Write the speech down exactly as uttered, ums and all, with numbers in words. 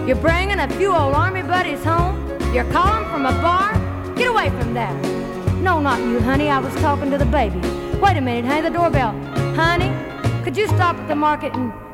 You're bringing a few old army buddies home. You're calling from a bar. Get away from there. No, not you, honey. I was talking to the baby. Wait a minute, honey. The doorbell. Honey, could you stop at the market and